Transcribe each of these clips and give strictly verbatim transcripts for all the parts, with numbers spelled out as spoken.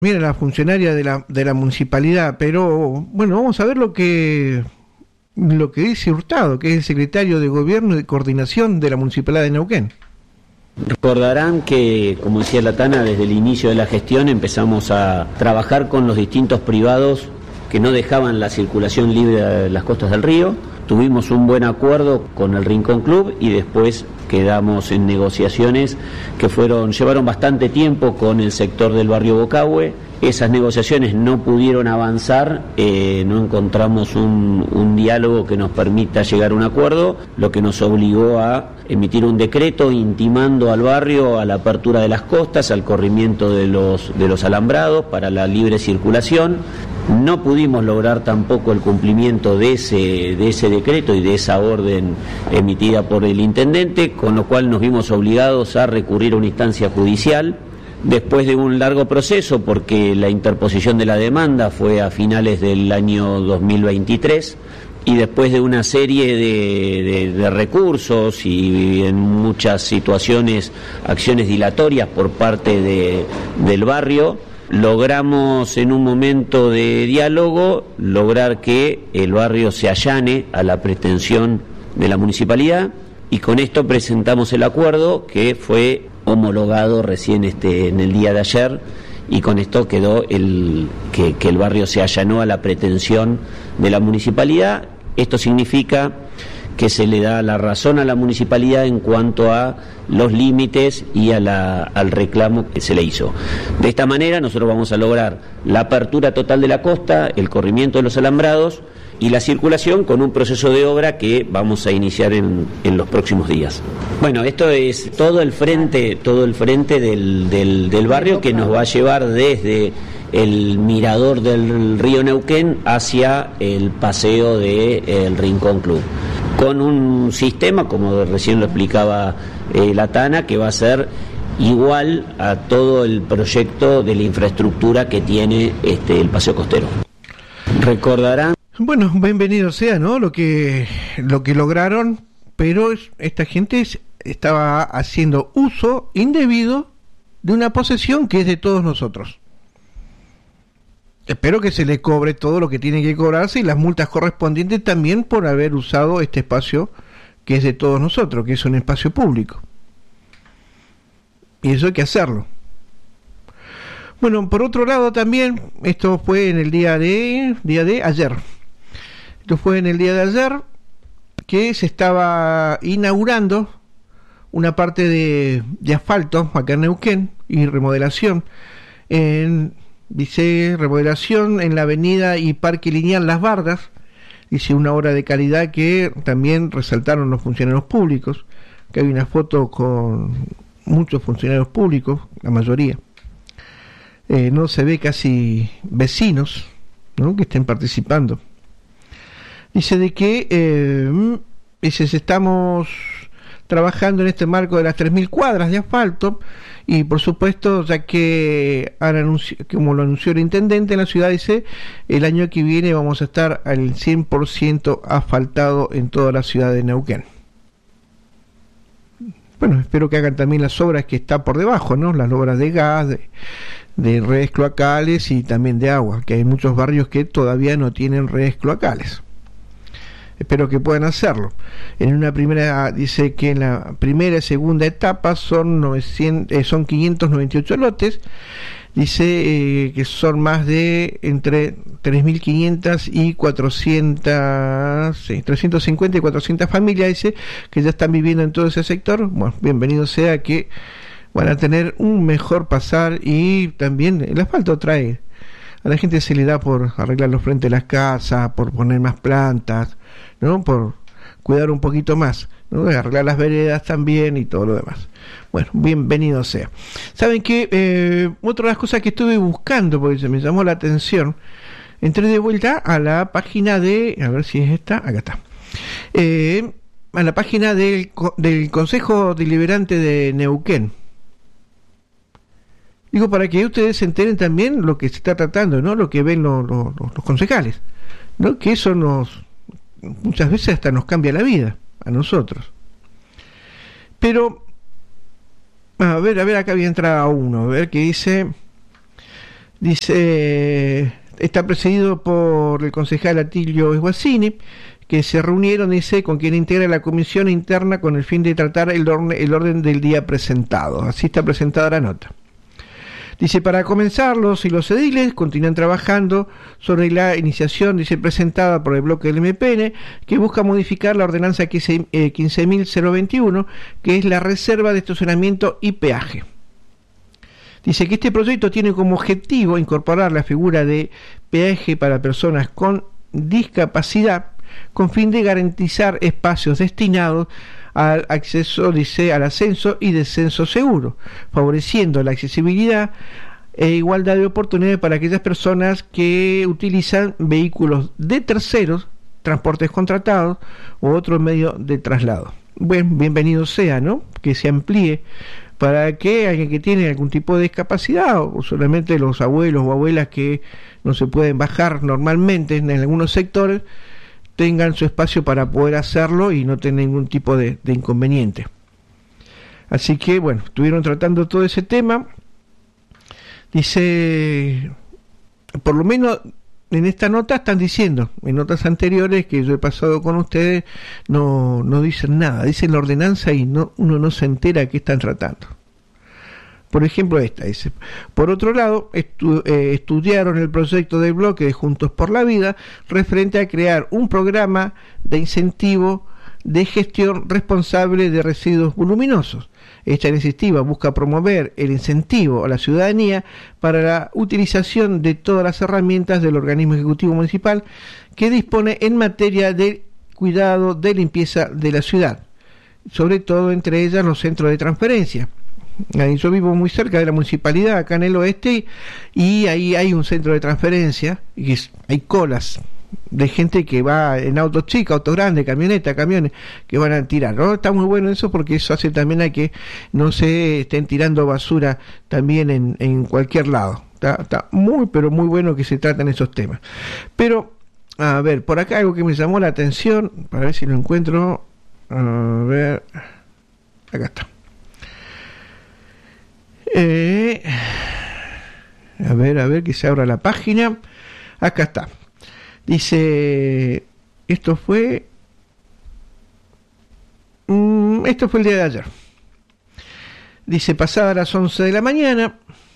Mira, la funcionaria de la, de la municipalidad, pero bueno, vamos a ver lo que lo que dice Hurtado, que es el secretario de Gobierno y de Coordinación de la Municipalidad de Neuquén. Recordarán que, como decía la Tana, desde el inicio de la gestión empezamos a trabajar con los distintos privados que no dejaban la circulación libre de las costas del río. Tuvimos un buen acuerdo con el Rincón Club y después quedamos en negociaciones que fueron llevaron bastante tiempo con el sector del barrio Bocahue. Esas negociaciones no pudieron avanzar, eh, no encontramos un, un diálogo que nos permita llegar a un acuerdo, lo que nos obligó a emitir un decreto intimando al barrio a la apertura de las costas, al corrimiento de los, de los alambrados para la libre circulación. No pudimos lograr tampoco el cumplimiento de ese, de ese decreto y de esa orden emitida por el intendente, con lo cual nos vimos obligados a recurrir a una instancia judicial. Después de un largo proceso, porque la interposición de la demanda fue a finales del año dos mil veintitrés, y después de una serie de, de, de recursos y en muchas situaciones acciones dilatorias por parte de, del barrio, logramos en un momento de diálogo lograr que el barrio se allane a la pretensión de la municipalidad, y con esto presentamos el acuerdo que fue homologado recién este en el día de ayer, y con esto quedó el que, que el barrio se allanó a la pretensión de la municipalidad. Esto significa que se le da la razón a la municipalidad en cuanto a los límites y a la, al reclamo que se le hizo. De esta manera nosotros vamos a lograr la apertura total de la costa, el corrimiento de los alambrados y la circulación con un proceso de obra que vamos a iniciar en, en los próximos días. Bueno, esto es todo el frente, todo el frente del, del, del barrio, que nos va a llevar desde el mirador del río Neuquén hacia el paseo del Rincón Club, con un sistema, como recién lo explicaba eh, la Tana, que va a ser igual a todo el proyecto de la infraestructura que tiene este, el paseo costero. Recordarán. Bueno, bienvenido sea, ¿no? Lo que lo que lograron, pero esta gente estaba haciendo uso indebido de una posesión que es de todos nosotros. Espero que se le cobre todo lo que tiene que cobrarse y las multas correspondientes también por haber usado este espacio que es de todos nosotros, que es un espacio público. Y eso hay que hacerlo. Bueno, por otro lado también, esto fue en el día de día de ayer. Esto fue en el día de ayer que se estaba inaugurando una parte de, de asfalto acá en Neuquén y remodelación en dice remodelación en la avenida y Parque Lineal Las Bardas. Dice una obra de calidad que también resaltaron los funcionarios públicos, que hay una foto con muchos funcionarios públicos, la mayoría. Eh, no se ve casi vecinos, ¿no?, que estén participando. Dice de que eh, dice, estamos trabajando en este marco de las tres mil cuadras de asfalto, y por supuesto, ya que han anunci- como lo anunció el intendente en la ciudad, dice, el año que viene vamos a estar al cien por ciento asfaltado en toda la ciudad de Neuquén. Bueno, espero que hagan también las obras que está por debajo, ¿no? Las obras de gas, de, de redes cloacales y también de agua, que hay muchos barrios que todavía no tienen redes cloacales. Espero que puedan hacerlo. En una primera, dice que en la primera y segunda etapa son novecientos, eh, son quinientos noventa y ocho lotes. Dice eh, que son más de entre tres mil quinientas y cuatrocientas, sí, trescientos cincuenta y cuatrocientas familias, dice, que ya están viviendo en todo ese sector. Bueno, bienvenido sea, que van a tener un mejor pasar, y también el asfalto trae, a la gente se le da por arreglar los frentes de las casas, por poner más plantas, ¿no?, por cuidar un poquito más, ¿no?, arreglar las veredas también y todo lo demás. Bueno, bienvenido sea. Saben que eh, otra de las cosas que estuve buscando, porque se me llamó la atención, entré de vuelta a la página de, a ver si es esta, acá está, eh, a la página del, del Consejo Deliberante de Neuquén. Digo, para que ustedes se enteren también lo que se está tratando, ¿no?, lo que ven los, los, los concejales, ¿no?, que eso nos, muchas veces hasta nos cambia la vida a nosotros. Pero a ver, a ver, acá voy a entrar a uno, a ver qué dice. Dice, está presidido por el concejal Atilio Esguacini, que se reunieron, dice, con quien integra la comisión interna con el fin de tratar el orden, el orden del día presentado. Así está presentada la nota. Dice, para comenzar, los y los ediles continúan trabajando sobre la iniciación, dice, presentada por el bloque del M P N, que busca modificar la ordenanza quince mil veintiuno, que es la reserva de estacionamiento y peaje. Dice que este proyecto tiene como objetivo incorporar la figura de peaje para personas con discapacidad, con fin de garantizar espacios destinados al acceso, dice, al ascenso y descenso seguro, favoreciendo la accesibilidad e igualdad de oportunidades para aquellas personas que utilizan vehículos de terceros, transportes contratados u otro medio de traslado. Bueno, bienvenido sea, ¿no? Que se amplíe para que alguien que tiene algún tipo de discapacidad, o solamente los abuelos o abuelas que no se pueden bajar normalmente en algunos sectores, tengan su espacio para poder hacerlo y no tener ningún tipo de, de inconveniente. Así que, bueno, estuvieron tratando todo ese tema. Dice, por lo menos en esta nota están diciendo, en notas anteriores que yo he pasado con ustedes, no, no dicen nada, dicen la ordenanza y no, uno no se entera de qué están tratando. Por ejemplo, esta dice, por otro lado, estu eh, estudiaron el proyecto del bloque de Juntos por la Vida referente a crear un programa de incentivo de gestión responsable de residuos voluminosos. Esta iniciativa busca promover el incentivo a la ciudadanía para la utilización de todas las herramientas del organismo ejecutivo municipal que dispone en materia de cuidado de limpieza de la ciudad, sobre todo entre ellas los centros de transferencia. Ahí yo vivo muy cerca de la municipalidad, acá en el oeste, y ahí hay un centro de transferencia, y es, hay colas de gente que va en autos chicos, autos grandes, camionetas, camiones, que van a tirar, ¿no? Está muy bueno eso porque eso hace también a que no se estén tirando basura también en, en cualquier lado. Está, está muy, pero muy bueno que se traten esos temas. Pero, a ver, por acá algo que me llamó la atención, para ver si lo encuentro, a ver, acá está. Eh, a ver, a ver que se abra la página. Acá está. Dice, esto fue, mm, esto fue el día de ayer. Dice, pasada las once de la mañana,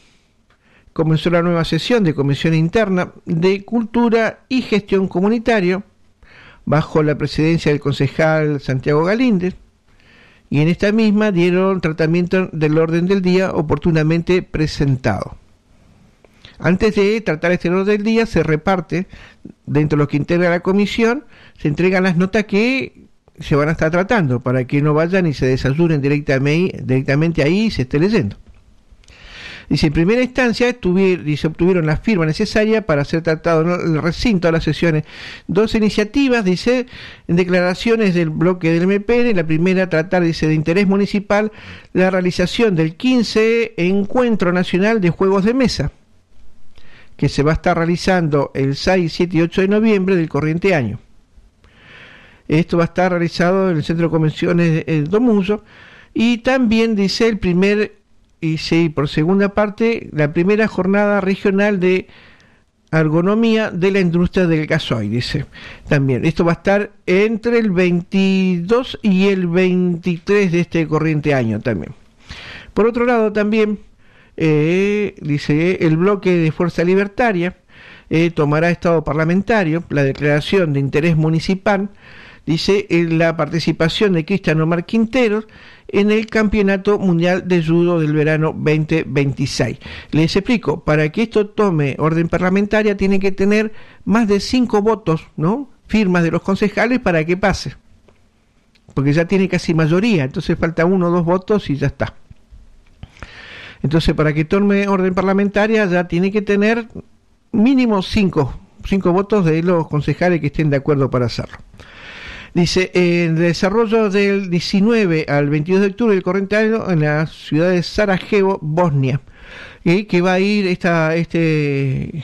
comenzó la nueva sesión de Comisión Interna de Cultura y Gestión Comunitario, bajo la presidencia del concejal Santiago Galíndez. Y en esta misma dieron tratamiento del orden del día oportunamente presentado. Antes de tratar este orden del día, se reparte, dentro de lo que integra la comisión, se entregan las notas que se van a estar tratando, para que no vayan y se desayunen directamente, directamente ahí y se esté leyendo. Dice, en primera instancia estuvieron, se obtuvieron las firmas necesarias para ser tratado en el recinto de las sesiones dos iniciativas, dice, en declaraciones del bloque del M P N. La primera, tratar, dice, de interés municipal la realización del quince Encuentro Nacional de Juegos de Mesa, que se va a estar realizando el seis, siete y ocho de noviembre del corriente año. Esto va a estar realizado en el Centro de Convenciones de Domuso. Y también, dice, el primer... Y sí, por segunda parte, la primera jornada regional de ergonomía de la industria del gasoil, dice. También, esto va a estar entre el veintidós y el veintitrés de este corriente año también. Por otro lado, también, eh, dice, el bloque de Fuerza Libertaria eh, tomará estado parlamentario la declaración de interés municipal, dice, en la participación de Cristian Omar Quinteros en el Campeonato Mundial de Judo del verano veinte veintiséis. Les explico, para que esto tome orden parlamentaria tiene que tener más de cinco votos, ¿no? Firmas de los concejales para que pase, porque ya tiene casi mayoría, entonces falta uno o dos votos y ya está. Entonces, para que tome orden parlamentaria ya tiene que tener mínimo cinco, cinco votos de los concejales que estén de acuerdo para hacerlo. Dice, en el desarrollo del diecinueve al veintidós de octubre del corriente año en la ciudad de Sarajevo, Bosnia, y que va a ir esta, este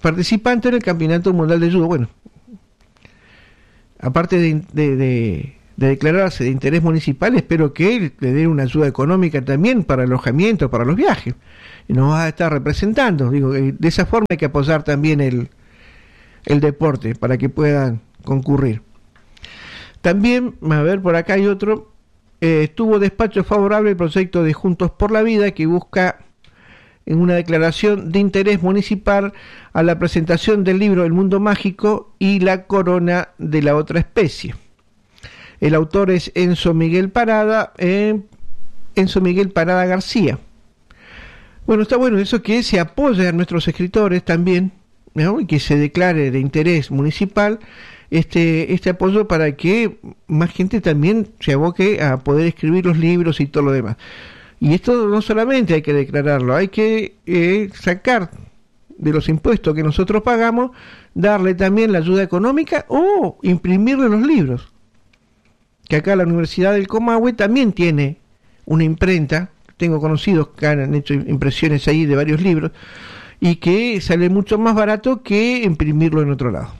participante en el Campeonato Mundial de Judo. Bueno, aparte de, de, de, de declararse de interés municipal, espero que le den una ayuda económica también para alojamiento, para los viajes. Y nos va a estar representando. Digo, de esa forma hay que apoyar también el, el deporte para que puedan concurrir. También, a ver, por acá hay otro. Eh, tuvo despacho favorable el proyecto de Juntos por la Vida, que busca en una declaración de interés municipal a la presentación del libro El Mundo Mágico y la Corona de la Otra Especie. El autor es Enzo Miguel Parada, eh, Enzo Miguel Parada García. Bueno, está bueno eso, que se apoye a nuestros escritores también, ¿no? Y que se declare de interés municipal este, este apoyo para que más gente también se aboque a poder escribir los libros y todo lo demás. Y esto no solamente hay que declararlo, hay que eh, sacar de los impuestos que nosotros pagamos, darle también la ayuda económica o imprimirle los libros. Que acá la Universidad del Comahue también tiene una imprenta, tengo conocidos que han hecho impresiones ahí de varios libros, y que sale mucho más barato que imprimirlo en otro lado.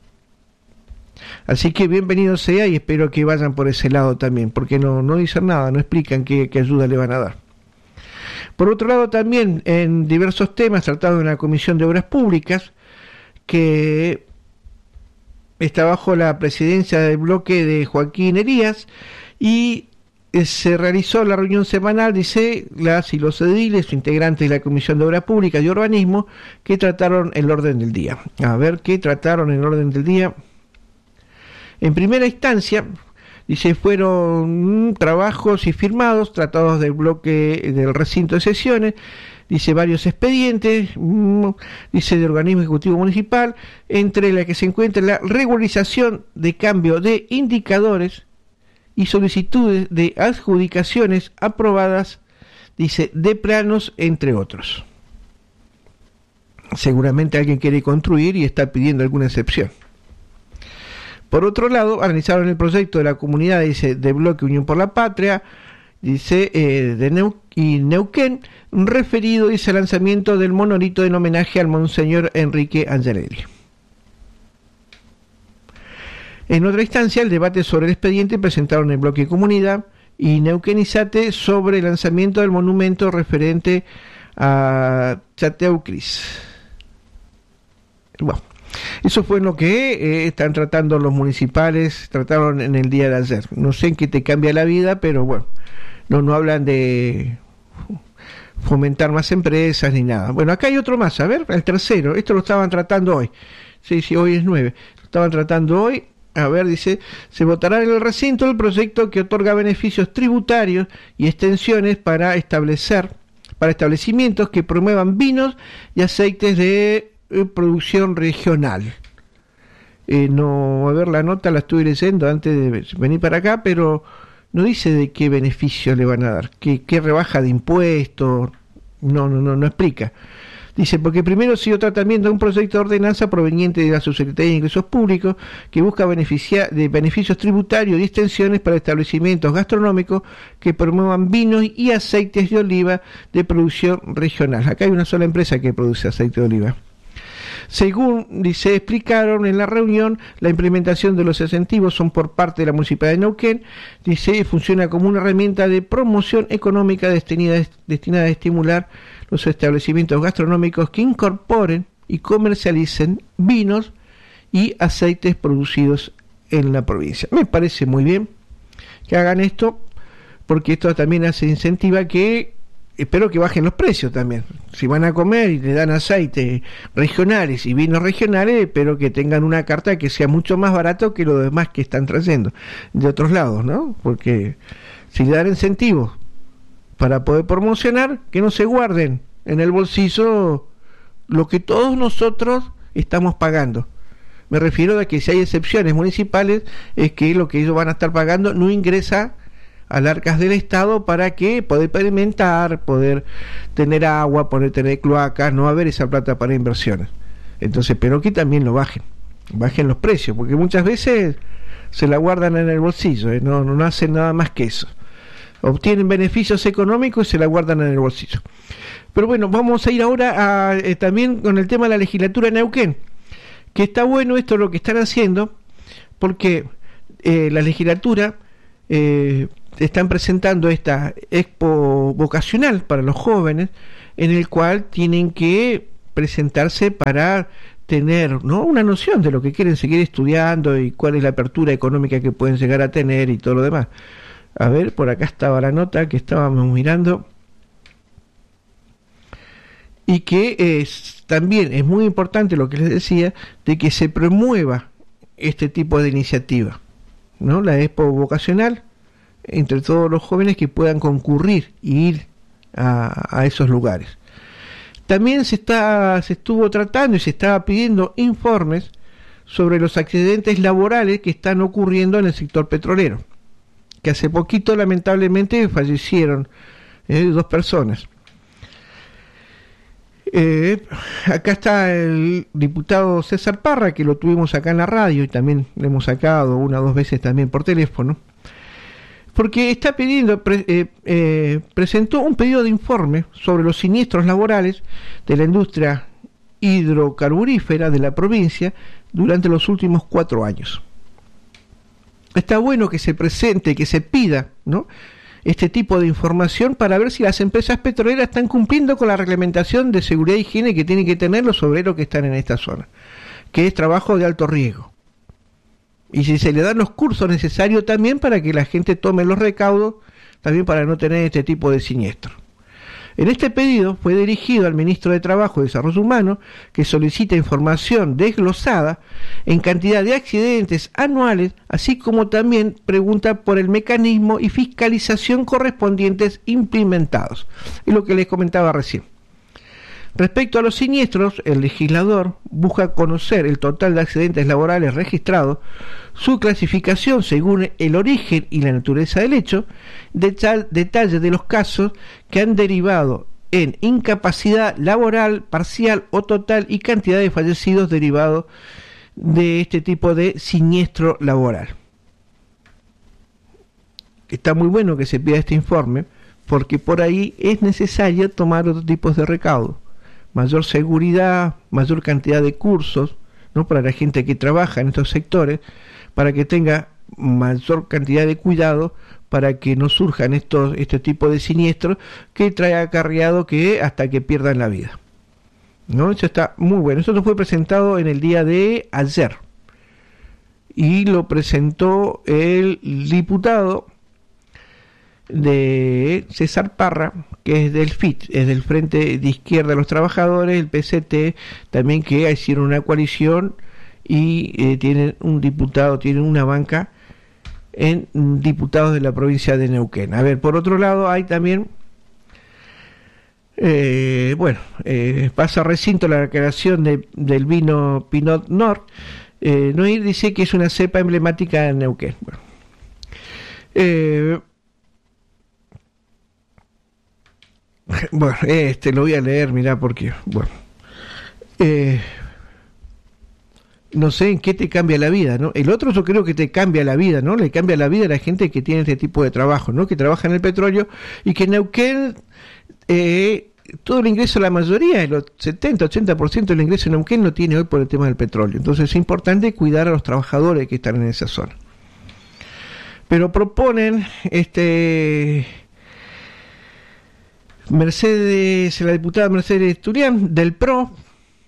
Así que bienvenido sea y espero que vayan por ese lado también, porque no, no dicen nada, no explican qué, qué ayuda le van a dar. Por otro lado también, en diversos temas tratados en la Comisión de Obras Públicas, que está bajo la presidencia del bloque de Joaquín Elías, y se realizó la reunión semanal, dice, las y los ediles, integrantes de la Comisión de Obras Públicas y Urbanismo, que trataron el orden del día. A ver, ¿qué trataron en el orden del día? En primera instancia, dice, fueron trabajos y firmados, tratados del bloque del recinto de sesiones, dice, varios expedientes, dice, de organismo ejecutivo municipal, entre la que se encuentra la regularización de cambio de indicadores y solicitudes de adjudicaciones aprobadas, dice, de planos, entre otros. Seguramente alguien quiere construir y está pidiendo alguna excepción. Por otro lado, analizaron el proyecto de la comunidad, dice, de Bloque Unión por la Patria, dice, eh, de Neu y Neuquén, referido, dice, al lanzamiento del monolito en homenaje al Monseñor Enrique Angelelli. En otra instancia, el debate sobre el expediente presentaron el Bloque Comunidad y Neuquén y Sate sobre el lanzamiento del monumento referente a Chateucris. Bueno, eso fue lo que eh, están tratando los municipales, trataron en el día de ayer. No sé en qué te cambia la vida, pero bueno, no, no hablan de fomentar más empresas ni nada. Bueno, acá hay otro más, a ver, el tercero, esto lo estaban tratando hoy. Sí, sí, hoy es nueve. Lo estaban tratando hoy. A ver, dice, se votará en el recinto el proyecto que otorga beneficios tributarios y extensiones para establecer, para establecimientos que promuevan vinos y aceites de eh, producción regional. Eh, no, a ver, la nota la estuve leyendo antes de venir para acá, pero no dice de qué beneficio le van a dar, qué, qué rebaja de impuestos, no, no, no, no explica. Dice, porque primero se dio tratamiento de un proyecto de ordenanza proveniente de la Subsecretaría de Ingresos Públicos que busca beneficiar de beneficios tributarios y extensiones para establecimientos gastronómicos que promuevan vinos y aceites de oliva de producción regional. Acá hay una sola empresa que produce aceite de oliva. Según, dice, explicaron en la reunión, la implementación de los incentivos son por parte de la Municipalidad de Neuquén, dice, funciona como una herramienta de promoción económica destinada, destinada a estimular los establecimientos gastronómicos que incorporen y comercialicen vinos y aceites producidos en la provincia. Me parece muy bien que hagan esto, porque esto también hace incentiva que, espero que bajen los precios también. Si van a comer y le dan aceites regionales y vinos regionales, espero que tengan una carta que sea mucho más barato que lo demás que están trayendo de otros lados, ¿no? Porque si le dan incentivos para poder promocionar, que no se guarden en el bolsillo lo que todos nosotros estamos pagando. Me refiero a que si hay excepciones municipales, es que lo que ellos van a estar pagando no ingresa al arcas del Estado para que poder pavimentar, poder tener agua, poder tener cloacas, no haber esa plata para inversiones. Entonces, pero que también lo bajen, bajen los precios, porque muchas veces se la guardan en el bolsillo, ¿eh? no, no hacen nada más que eso. Obtienen beneficios económicos y se la guardan en el bolsillo. Pero bueno, vamos a ir ahora a, eh, también con el tema de la legislatura de Neuquén, que está bueno esto lo que están haciendo, porque eh, la legislatura eh, están presentando esta expo vocacional para los jóvenes, en el cual tienen que presentarse para tener, ¿no?, una noción de lo que quieren seguir estudiando y cuál es la apertura económica que pueden llegar a tener y todo lo demás. A ver, por acá estaba la nota que estábamos mirando, y que es, también es muy importante lo que les decía, de que se promueva este tipo de iniciativa, ¿no? La expo vocacional entre todos los jóvenes que puedan concurrir y ir a, a esos lugares. También se está se estuvo tratando y se estaba pidiendo informes sobre los accidentes laborales que están ocurriendo en el sector petrolero, que hace poquito lamentablemente fallecieron eh, dos personas. Eh, acá está el diputado César Parra, que lo tuvimos acá en la radio y también le hemos sacado una o dos veces también por teléfono, porque está pidiendo, pre, eh, eh, presentó un pedido de informe sobre los siniestros laborales de la industria hidrocarburífera de la provincia durante los últimos cuatro años. Está bueno que se presente, que se pida, ¿no?, este tipo de información para ver si las empresas petroleras están cumpliendo con la reglamentación de seguridad e higiene que tienen que tener los obreros que están en esta zona, que es trabajo de alto riesgo. Y si se le dan los cursos necesarios también para que la gente tome los recaudos, también para no tener este tipo de siniestros. En este pedido fue dirigido al ministro de Trabajo y Desarrollo Humano, que solicita información desglosada en cantidad de accidentes anuales, así como también pregunta por el mecanismo y fiscalización correspondientes implementados. Es lo que les comentaba recién. Respecto a los siniestros, el legislador busca conocer el total de accidentes laborales registrados, su clasificación según el origen y la naturaleza del hecho, detal, detalle de los casos que han derivado en incapacidad laboral, parcial o total, y cantidad de fallecidos derivados de este tipo de siniestro laboral. Está muy bueno que se pida este informe, porque por ahí es necesario tomar otros tipos de recaudo. Mayor seguridad, mayor cantidad de cursos, ¿no?, para la gente que trabaja en estos sectores, para que tenga mayor cantidad de cuidado, para que no surjan estos este tipo de siniestros que trae acarreado que hasta que pierdan la vida, ¿no? Eso está muy bueno. Eso fue presentado en el día de ayer y lo presentó el diputado de César Parra, que es del F I T, es del Frente de Izquierda de los Trabajadores, el P C T, también, que hicieron una coalición y eh, tienen un diputado, tienen una banca en diputados de la provincia de Neuquén. A ver, por otro lado hay también, eh, bueno, eh, pasa recinto la declaración de, del vino Pinot Noir. eh, Noir dice que es una cepa emblemática de Neuquén. Bueno, eh, Bueno, este lo voy a leer, mirá, porque, bueno, eh, no sé en qué te cambia la vida, ¿no? El otro yo creo que te cambia la vida, ¿no? Le cambia la vida a la gente que tiene este tipo de trabajo, ¿no? Que trabaja en el petróleo y que en Neuquén, eh, todo el ingreso, la mayoría, el setenta, ochenta por ciento del ingreso en Neuquén lo tiene hoy por el tema del petróleo. Entonces es importante cuidar a los trabajadores que están en esa zona. Pero proponen, este... Mercedes, la diputada Mercedes Turián del P R O,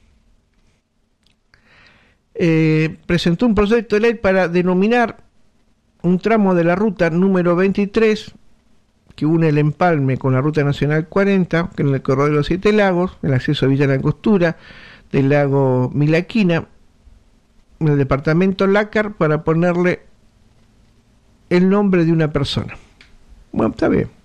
eh, presentó un proyecto de ley para denominar un tramo de la ruta número veintitrés que une el Empalme con la ruta nacional cuarenta, que en el corredor de los Siete Lagos, el acceso a Villa Langostura, del lago Milaquina, en el departamento Lácar, para ponerle el nombre de una persona. Bueno, está bien.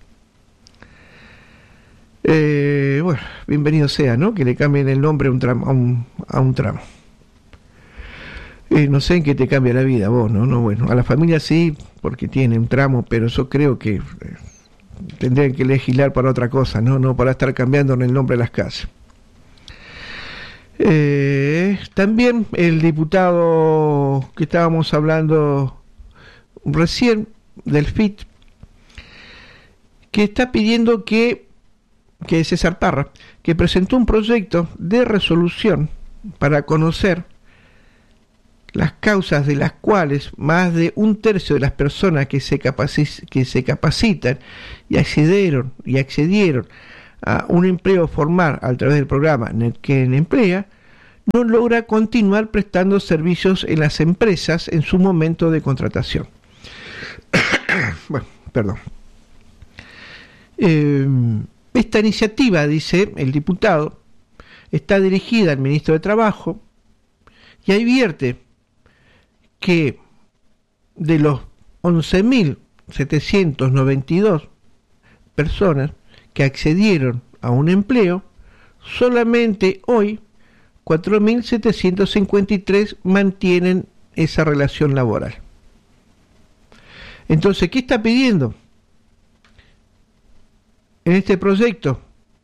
Eh, bueno, bienvenido sea, ¿no?, que le cambien el nombre a un tramo, a un, a un tramo. Eh, no sé en qué te cambia la vida vos, ¿no? No, bueno, a la familia sí, porque tiene un tramo, pero yo creo que eh, tendrían que legislar para otra cosa, ¿no? No para estar cambiando el nombre de las casas. Eh, también el diputado que estábamos hablando recién, del F I T, que está pidiendo que que es César Parra, que presentó un proyecto de resolución para conocer las causas de las cuales más de un tercio de las personas que se, capaci- que se capacitan y accedieron, y accedieron a un empleo formal a través del programa Neuquén Emplea, no logra continuar prestando servicios en las empresas en su momento de contratación. Bueno, perdón. Eh, esta iniciativa, dice el diputado, está dirigida al ministro de Trabajo y advierte que de los once mil setecientos noventa y dos personas que accedieron a un empleo, solamente hoy cuatro mil setecientos cincuenta y tres mantienen esa relación laboral. Entonces, ¿qué está pidiendo en este proyecto?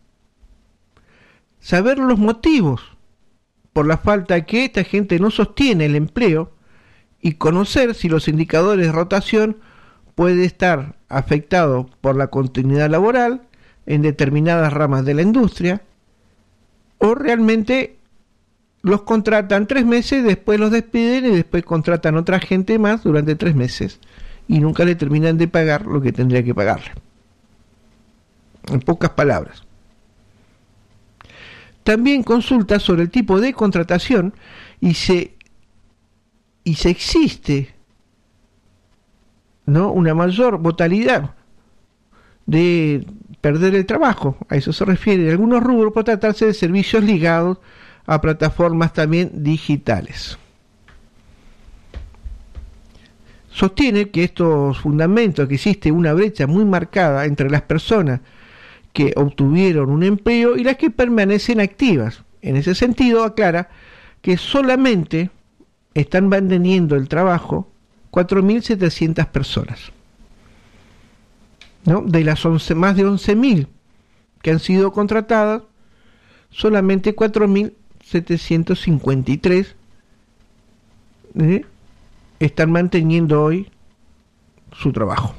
Saber los motivos por la falta que esta gente no sostiene el empleo y conocer si los indicadores de rotación puede estar afectado por la continuidad laboral en determinadas ramas de la industria, o realmente los contratan tres meses, después los despiden y después contratan otra gente más durante tres meses y nunca le terminan de pagar lo que tendría que pagarle. En pocas palabras. También consulta sobre el tipo de contratación y se y se existe, ¿no?, una mayor mortalidad de perder el trabajo. A eso se refiere en algunos rubros por tratarse de servicios ligados a plataformas también digitales. Sostiene que estos fundamentos, que existe una brecha muy marcada entre las personas que obtuvieron un empleo y las que permanecen activas. En ese sentido, aclara que solamente están manteniendo el trabajo cuatro mil setecientas personas, ¿no? De las once, más de once mil que han sido contratadas, solamente cuatro mil setecientos cincuenta y tres ¿eh? están manteniendo hoy su trabajo.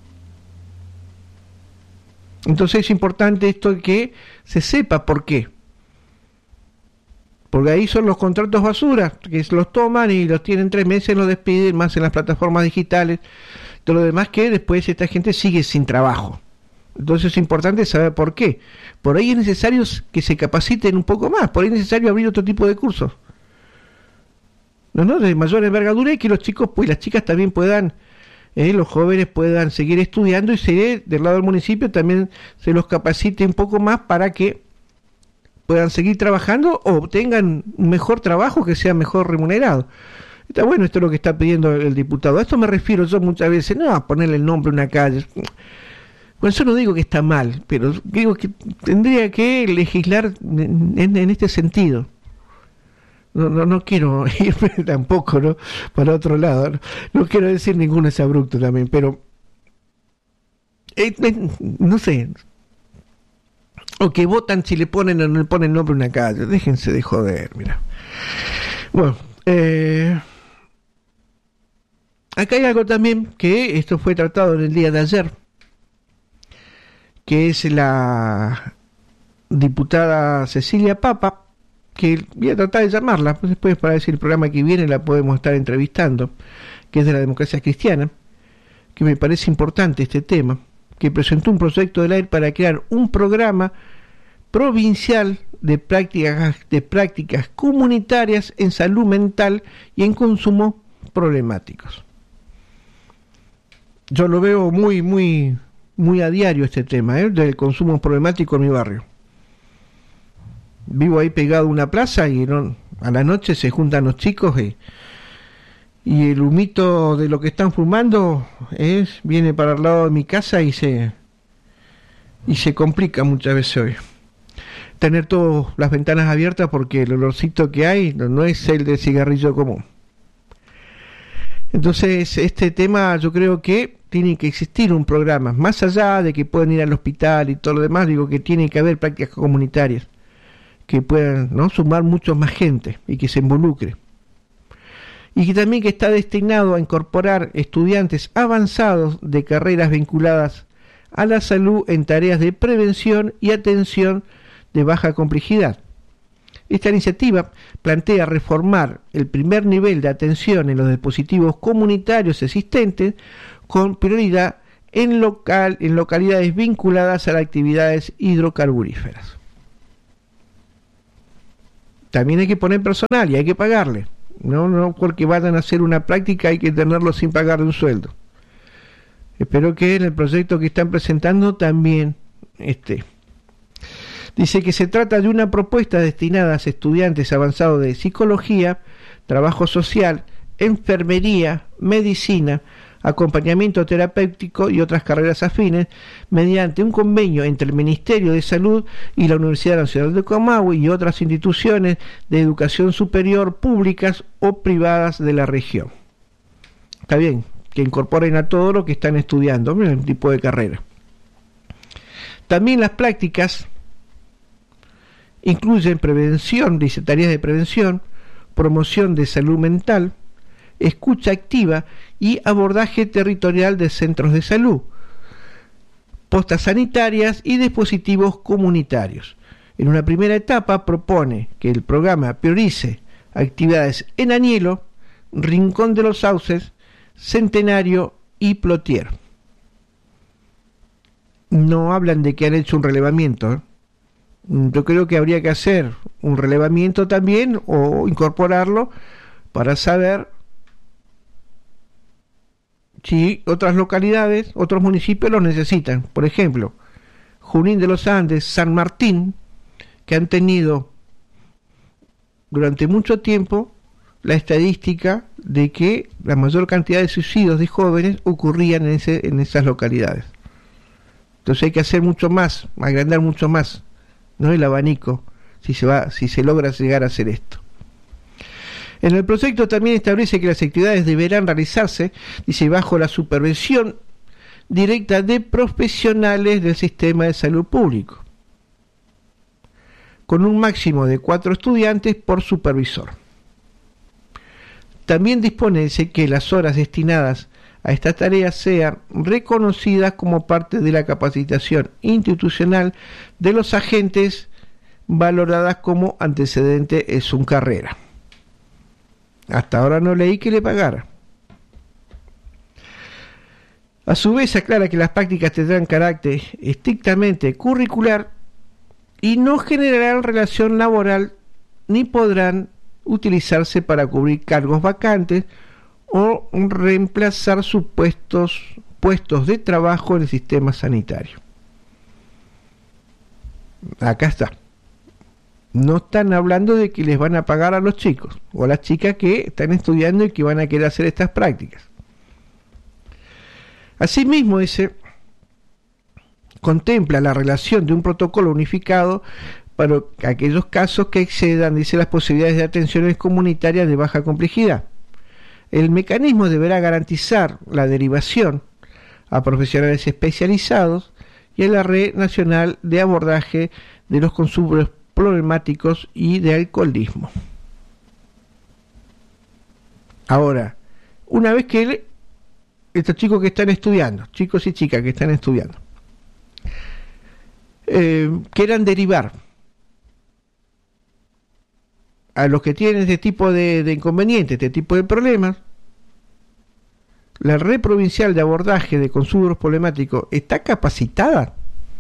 Entonces es importante esto que se sepa por qué. Porque ahí son los contratos basura, que los toman y los tienen tres meses, los despiden, más en las plataformas digitales, todo lo demás, que después esta gente sigue sin trabajo. Entonces es importante saber por qué. Por ahí es necesario que se capaciten un poco más, por ahí es necesario abrir otro tipo de cursos, no, no, de mayor envergadura, y que los chicos, pues las chicas también puedan, eh, los jóvenes puedan seguir estudiando, y se, del lado del municipio también se los capacite un poco más para que puedan seguir trabajando o tengan un mejor trabajo que sea mejor remunerado. Está bueno, esto es lo que está pidiendo el diputado. A esto me refiero yo muchas veces, no a ponerle el nombre a una calle. Bueno, yo no digo que está mal, pero digo que tendría que legislar en, en, en este sentido. No, no, no quiero irme tampoco, ¿no?, para otro lado. No, no quiero decir ninguno es abrupto también, pero eh, eh, no sé. O que votan si le ponen o no le ponen nombre a una calle. Déjense de joder, mira. Bueno, eh, acá hay algo también, que esto fue tratado en el día de ayer, que es la diputada Cecilia Papa, que voy a tratar de llamarla, pues después para decir el programa que viene la podemos estar entrevistando, que es de la democracia cristiana, que me parece importante este tema, que presentó un proyecto de ley para crear un programa provincial de prácticas, de prácticas comunitarias en salud mental y en consumos problemáticos. Yo lo veo muy, muy, muy a diario este tema, ¿eh?, del consumo problemático en mi barrio. Vivo ahí pegado a una plaza y no, a la noche se juntan los chicos y, y el humito de lo que están fumando es, viene para el lado de mi casa y se y se complica muchas veces hoy tener todas las ventanas abiertas, porque el olorcito que hay no, no es el de cigarrillo común. Entonces este tema yo creo que tiene que existir un programa, más allá de que puedan ir al hospital y todo lo demás, digo que tiene que haber prácticas comunitarias que puedan, ¿no?, sumar mucho más gente y que se involucre. Y que también que está destinado a incorporar estudiantes avanzados de carreras vinculadas a la salud en tareas de prevención y atención de baja complejidad. Esta iniciativa plantea reformar el primer nivel de atención en los dispositivos comunitarios existentes con prioridad en, local, en localidades vinculadas a las actividades hidrocarburíferas. También hay que poner personal y hay que pagarle. No, no porque vayan a hacer una práctica hay que tenerlo sin pagarle un sueldo. Espero que en el proyecto que están presentando también esté. Dice que se trata de una propuesta destinada a estudiantes avanzados de psicología, trabajo social, enfermería, medicina, acompañamiento terapéutico y otras carreras afines, mediante un convenio entre el Ministerio de Salud y la Universidad Nacional de Comahue y otras instituciones de educación superior públicas o privadas de la región. Está bien, que incorporen a todo lo que están estudiando, en el tipo de carrera. También las prácticas incluyen prevención, dice tareas de prevención, promoción de salud mental, escucha activa y abordaje territorial de centros de salud, postas sanitarias y dispositivos comunitarios. En una primera etapa propone que el programa priorice actividades en Añelo, Rincón de los Sauces, Centenario y Plotier. No hablan de que han hecho un relevamiento, ¿eh? Yo creo que habría que hacer un relevamiento también o incorporarlo para saber si otras localidades, otros municipios lo necesitan. Por ejemplo, Junín de los Andes, San Martín, que han tenido durante mucho tiempo la estadística de que la mayor cantidad de suicidios de jóvenes ocurrían en, ese, en esas localidades. Entonces hay que hacer mucho más, agrandar mucho más, ¿no? El abanico, si se va, si se logra llegar a hacer esto. En el proyecto también establece que las actividades deberán realizarse, dice, bajo la supervisión directa de profesionales del sistema de salud público, con un máximo de cuatro estudiantes por supervisor. También dispone, dice, que las horas destinadas a estas tareas sean reconocidas como parte de la capacitación institucional de los agentes, valoradas como antecedente en su carrera. Hasta ahora no leí que le pagara. A su vez aclara que las prácticas tendrán carácter estrictamente curricular y no generarán relación laboral ni podrán utilizarse para cubrir cargos vacantes o reemplazar supuestos puestos de trabajo en el sistema sanitario. Acá está. No están hablando de que les van a pagar a los chicos o a las chicas que están estudiando y que van a querer hacer estas prácticas. Asimismo, dice, contempla la relación de un protocolo unificado para aquellos casos que excedan, dice, las posibilidades de atenciones comunitarias de baja complejidad. El mecanismo deberá garantizar la derivación a profesionales especializados y a la red nacional de abordaje de los consumos problemáticos y de alcoholismo. Ahora, una vez que el, estos chicos que están estudiando, chicos y chicas que están estudiando, eh, quieran derivar a los que tienen este tipo de, de inconvenientes, este tipo de problemas, la red provincial de abordaje de consumos problemáticos está capacitada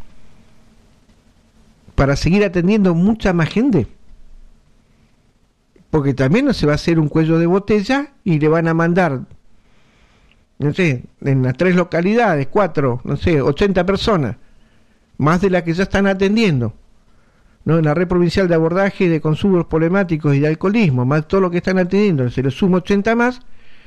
para seguir atendiendo mucha más gente, porque también no se va a hacer un cuello de botella y le van a mandar, no sé, en las tres localidades, cuatro, no sé, ochenta personas, más de las que ya están atendiendo, ¿no? En la red provincial de abordaje de consumos problemáticos y de alcoholismo, más todo lo que están atendiendo, se le suma ochenta más,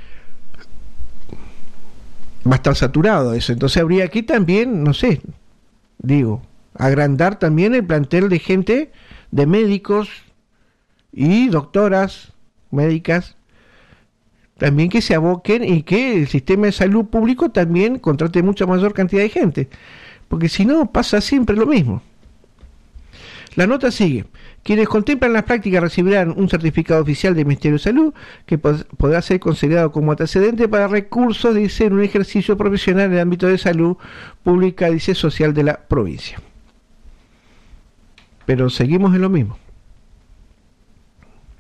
va a estar saturado eso. Entonces habría aquí también, no sé, digo, agrandar también el plantel de gente, de médicos y doctoras médicas, también que se aboquen y que el sistema de salud público también contrate mucha mayor cantidad de gente, porque si no pasa siempre lo mismo. La nota sigue. Quienes contemplan las prácticas recibirán un certificado oficial del Ministerio de Salud que pod- podrá ser considerado como antecedente para recursos, dice, en un ejercicio profesional en el ámbito de salud pública, dice, social de la provincia. Pero seguimos en lo mismo.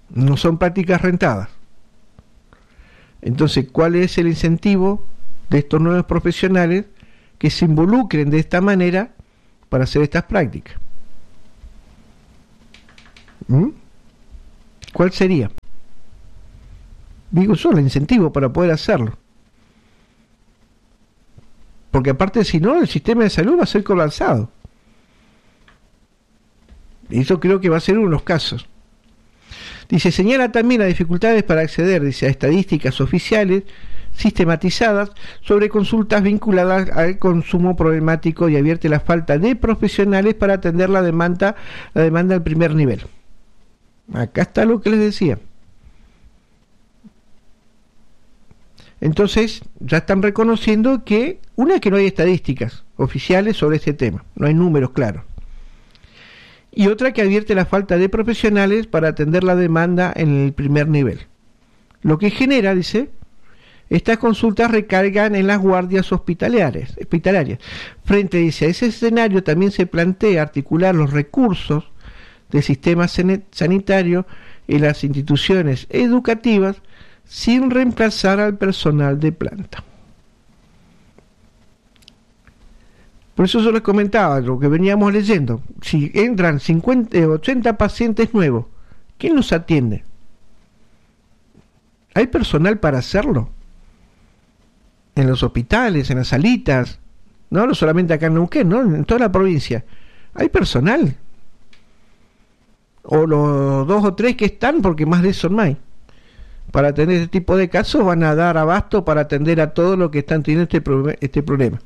no son prácticas rentadas. Entonces, ¿cuál es el incentivo de estos nuevos profesionales que se involucren de esta manera para hacer estas prácticas? ¿Mm? ¿Cuál sería? Digo yo, el incentivo para poder hacerlo. Porque aparte, si no, el sistema de salud va a ser colapsado. Y eso creo que va a ser uno de los casos. Dice, señala también las dificultades para acceder, dice, a estadísticas oficiales sistematizadas sobre consultas vinculadas al consumo problemático y advierte la falta de profesionales para atender la demanda, la demanda al primer nivel. Acá está lo que les decía. Entonces, ya están reconociendo que, una, que no hay estadísticas oficiales sobre este tema, no hay números claros. Y otra, que advierte la falta de profesionales para atender la demanda en el primer nivel. Lo que genera, dice, estas consultas recargan en las guardias hospitalarias. hospitalarias. Frente, dice, a ese escenario también se plantea articular los recursos del sistema sanitario en las instituciones educativas sin reemplazar al personal de planta. Por eso yo les comentaba lo que veníamos leyendo. Si entran cincuenta, ochenta pacientes nuevos, ¿quién los atiende? ¿Hay personal para hacerlo? En los hospitales, en las salitas, no solamente acá en Neuquén, ¿no? En toda la provincia. ¿Hay personal? O los dos o tres que están, porque más de eso no hay. Para atender este tipo de casos van a dar abasto para atender a todos los que están teniendo este, pro- este problema.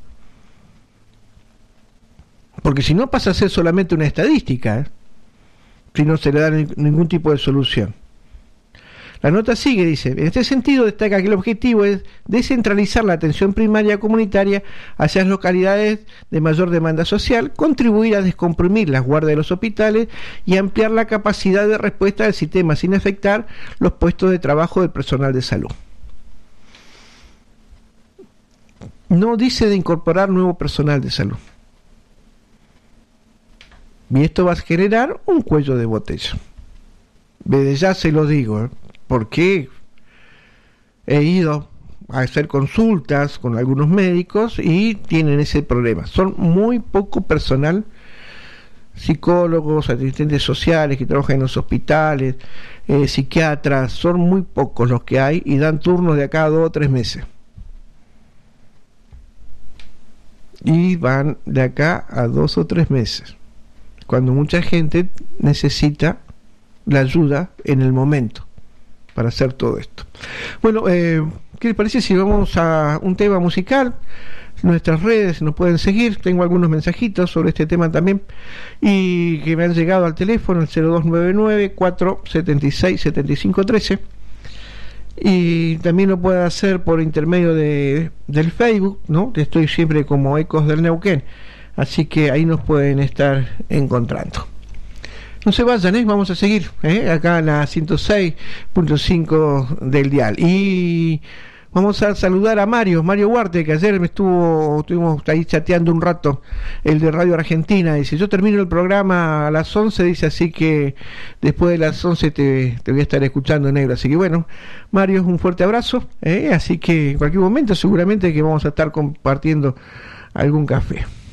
Porque si no pasa a ser solamente una estadística, ¿eh? Si no se le da ni- ningún tipo de solución. La nota sigue, dice, en este sentido destaca que el objetivo es descentralizar la atención primaria comunitaria hacia las localidades de mayor demanda social, contribuir a descomprimir las guardias de los hospitales y ampliar la capacidad de respuesta del sistema sin afectar los puestos de trabajo del personal de salud. No dice de incorporar nuevo personal de salud. Y esto va a generar un cuello de botella. Desde ya se lo digo, ¿eh? Porque he ido a hacer consultas con algunos médicos y tienen ese problema. Son muy poco personal, psicólogos, asistentes sociales que trabajan en los hospitales, eh, psiquiatras, son muy pocos los que hay y dan turnos de acá a dos o tres meses. Y van de acá a dos o tres meses, cuando mucha gente necesita la ayuda en el momento para hacer todo esto. Bueno, eh, ¿qué les parece si vamos a un tema musical? Nuestras redes nos pueden seguir, tengo algunos mensajitos sobre este tema también y que me han llegado al teléfono, el cero dos nueve nueve, cuatro siete seis, siete cinco uno tres, y también lo pueden hacer por intermedio de del Facebook, ¿no? Estoy siempre como Ecos del Neuquén, así que ahí nos pueden estar encontrando. No se vayan, ¿eh? Vamos a seguir ¿eh? acá en la ciento seis punto cinco del dial. Y vamos a saludar a Mario, Mario Huarte, que ayer me estuvo, estuvimos ahí chateando un rato, el de Radio Argentina. Dice, yo termino el programa a las once, dice, así que después de las once te, te voy a estar escuchando, negro. Así que bueno, Mario, un fuerte abrazo, ¿eh? Así que en cualquier momento seguramente que vamos a estar compartiendo algún café.